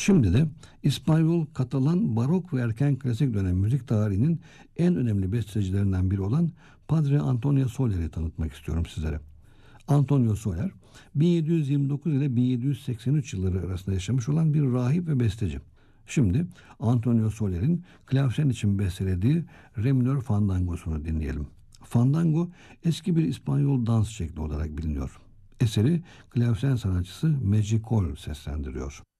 Şimdi de İspanyol, Katalan, Barok ve erken klasik dönem müzik tarihinin en önemli bestecilerinden biri olan Padre Antonio Soler'i tanıtmak istiyorum sizlere. Antonio Soler, 1729 ile 1783 yılları arasında yaşamış olan bir rahip ve besteci. Şimdi Antonio Soler'in klavsen için bestelediği Re minör fandangosunu dinleyelim. Fandango eski bir İspanyol dans şekli olarak biliniyor. Eseri klavsen sanatçısı Magicol seslendiriyor.